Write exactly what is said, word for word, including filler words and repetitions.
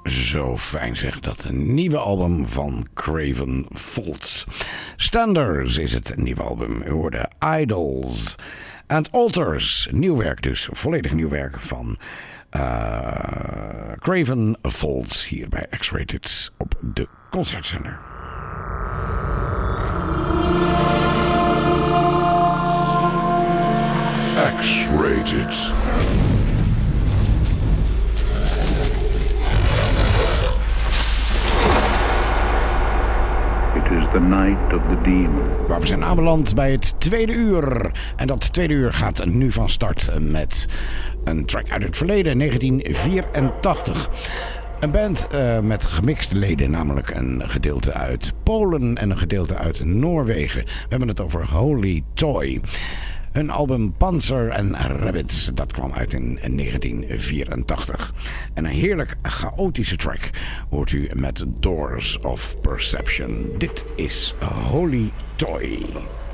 Zo fijn zeg, dat nieuwe album van Craven Folds. Standards is het nieuwe album. U hoorde Idols and Altars. Nieuw werk dus, volledig nieuw werk van uh, Craven Folds hier bij X-Rated op de Concertzender. X-Rated. It is the night of the demon. Waar we zijn aanbeland bij het tweede uur. En dat tweede uur gaat nu van start met een track uit het verleden, negentien vierentachtig. Een band uh, met gemixte leden, namelijk een gedeelte uit Polen en een gedeelte uit Noorwegen. We hebben het over Holy Toy. Hun album Panzer and Rabbits, dat kwam uit in negentien vierentachtig. En een heerlijk chaotische track hoort u met Doors of Perception. Dit is Holy Toy.